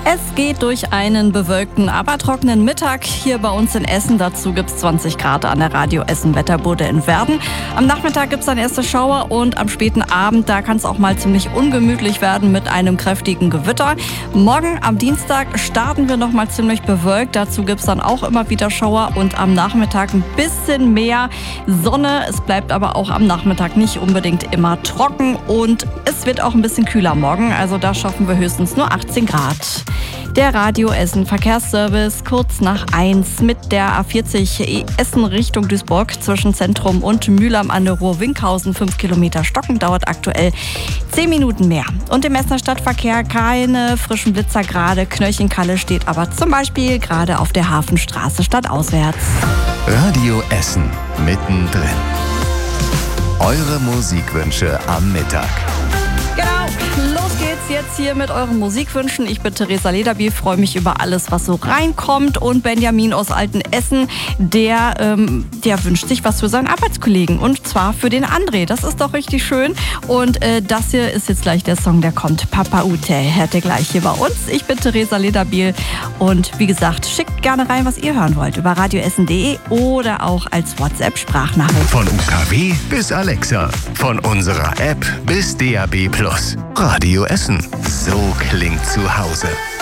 Es geht durch einen bewölkten, aber trockenen Mittag hier bei uns in Essen. Dazu gibt es 20 Grad an der Radio Essen Wetterbude in Werden. Am Nachmittag gibt es dann erste Schauer und am späten Abend, da kann es auch mal ziemlich ungemütlich werden mit einem kräftigen Gewitter. Morgen am Dienstag starten wir noch mal ziemlich bewölkt. Dazu gibt es dann auch immer wieder Schauer und am Nachmittag ein bisschen mehr Sonne. Es bleibt aber auch am Nachmittag nicht unbedingt immer trocken und es wird auch ein bisschen kühler morgen. Also da schaffen wir höchstens nur 18 Grad. Der Radio Essen Verkehrsservice kurz nach 1 mit der A40 Essen Richtung Duisburg zwischen Zentrum und Mühlheim an der Ruhr-Winkhausen. 5 Kilometer Stocken dauert aktuell 10 Minuten mehr. Und im Essener Stadtverkehr keine frischen Blitzer gerade. Knöchenkalle steht aber zum Beispiel gerade auf der Hafenstraße stadtauswärts. Radio Essen mittendrin. Eure Musikwünsche am Mittag. Genau, los geht's jetzt hier mit euren Musikwünschen. Ich bin Theresa Lederbiel, freue mich über alles, was so reinkommt. Und Benjamin aus Altenessen, der wünscht sich was für seinen Arbeitskollegen. Und zwar für den André. Das ist doch richtig schön. Und das hier ist jetzt gleich der Song, der kommt. Papa Ute, hört ihr gleich hier bei uns. Ich bin Theresa Lederbiel. Und wie gesagt, schickt gerne rein, was ihr hören wollt. Über radioessen.de oder auch als WhatsApp-Sprachnachricht. Von UKW bis Alexa. Von unserer App bis DAB+. Radio Essen. So klingt zu Hause.